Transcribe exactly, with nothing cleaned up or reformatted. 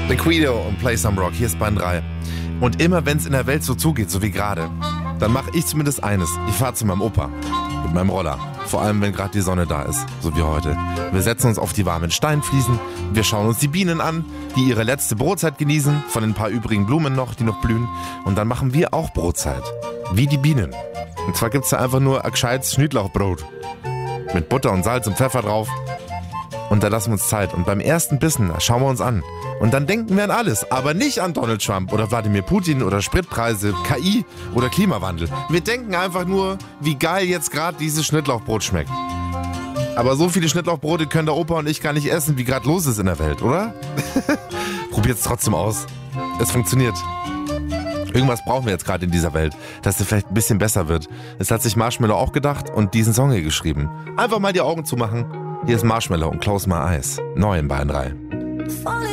Liquido und Play Some Rock, hier ist Bayern drei. Und immer wenn es in der Welt so zugeht, so wie gerade, dann mache ich zumindest eines. Ich fahre zu meinem Opa mit meinem Roller. Vor allem, wenn gerade die Sonne da ist, so wie heute. Wir setzen uns auf die warmen Steinfliesen, wir schauen uns die Bienen an, die ihre letzte Brotzeit genießen, von den paar übrigen Blumen noch, die noch blühen. Und dann machen wir auch Brotzeit, wie die Bienen. Und zwar gibt's da einfach nur ein gescheites Schnittlauchbrot. Mit Butter und Salz und Pfeffer drauf. Und da lassen wir uns Zeit. Und beim ersten Bissen schauen wir uns an. Und dann denken wir an alles, aber nicht an Donald Trump oder Wladimir Putin oder Spritpreise, K I oder Klimawandel. Wir denken einfach nur, wie geil jetzt gerade dieses Schnittlauchbrot schmeckt. Aber so viele Schnittlauchbrote können der Opa und ich gar nicht essen, wie gerade los ist in der Welt, oder? Probiert's trotzdem aus. Es funktioniert. Irgendwas brauchen wir jetzt gerade in dieser Welt, dass es vielleicht ein bisschen besser wird. Das hat sich Marshmello auch gedacht und diesen Song hier geschrieben. Einfach mal die Augen zumachen. Hier ist Marshmello und Close My Eyes. Neu in Bayern drei.